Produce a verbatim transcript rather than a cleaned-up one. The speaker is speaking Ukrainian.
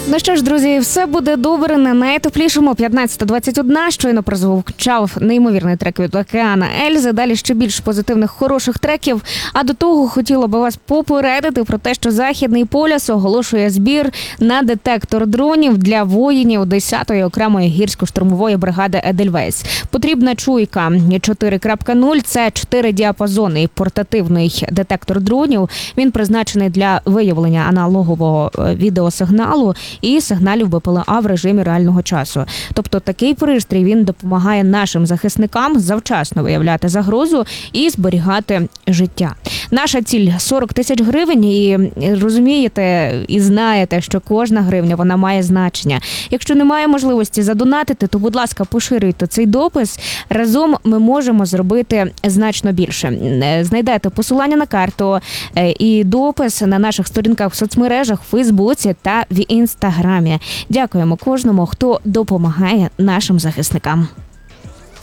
Ну що ж, друзі, все буде добре на найтеплішому. п'ятнадцята двадцять один. Щойно прозвучав неймовірний трек від Океана Ельзи. Далі ще більш позитивних, хороших треків. А до того хотіла би вас попередити про те, що Західний полюс оголошує збір на детектор дронів для воїнів десятої окремої гірсько-штурмової бригади Едельвейс. Потрібна чуйка чотири крапка нуль. Це чотиридіапазонний портативний детектор дронів. Він призначений для виявлення аналогового відеосигналу і сигналів Б П Л А в режимі реального часу. Тобто такий пристрій, він допомагає нашим захисникам завчасно виявляти загрозу і зберігати життя. Наша ціль – сорок тисяч гривень, і розумієте і знаєте, що кожна гривня, вона має значення. Якщо немає можливості задонатити, то, будь ласка, поширюйте цей допис. Разом ми можемо зробити значно більше. Знайдете посилання на карту і допис на наших сторінках в соцмережах, в Фейсбуці та в Інстаграмі. Дякуємо кожному, хто допомагає нашим захисникам.